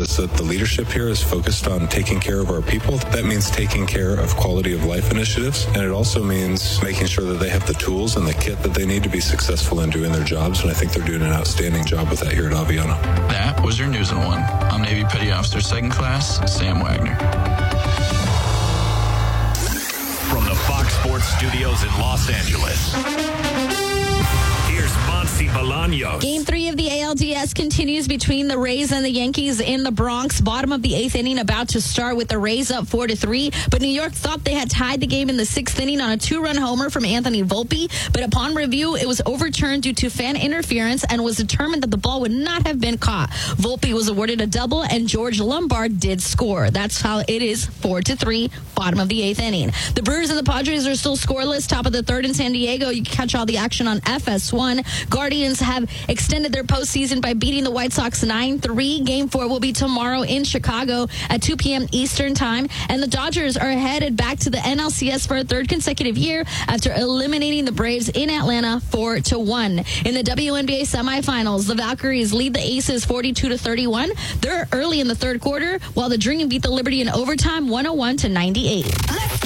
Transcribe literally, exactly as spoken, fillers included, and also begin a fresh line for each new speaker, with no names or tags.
is that the leadership here is focused on taking care of our people. That means taking care of quality of life initiatives, and it also means making sure that they have the tools and the kit that they need to be successful in doing their jobs, and I think they're doing an outstanding job with that here at Aviano.
That was your News in One. I'm Navy Petty Officer Second Class, Sam Wagner.
From the Fox Sports Studios in Los Angeles, here's Monty Bolaños.
Game three of the A L D S continues between the Rays and the Yankees in the Bronx. Bottom of the eighth inning about to start with the Rays up four to three. But New York thought they had tied the game in the sixth inning on a two-run homer from Anthony Volpe. But upon review, it was overturned due to fan interference and was determined that the ball would not have been caught. Volpe was awarded a double, and George Lombard did score. That's how it is four to three, bottom of the eighth inning. The Brewers and the Padres are still scoreless. Top of the third in San Diego. You can catch all the action on F S one. Guardians have extended their postseason by beating the White Sox nine three. Game four will be tomorrow in Chicago at two p.m. Eastern Time. And the Dodgers are headed back to the N L C S for a third consecutive year after eliminating the Braves in Atlanta four to one. In the W N B A semifinals, the Valkyries lead the Aces forty-two to thirty-one. They're early in the third quarter, while the Dream beat the Liberty in overtime one oh one to ninety-eight.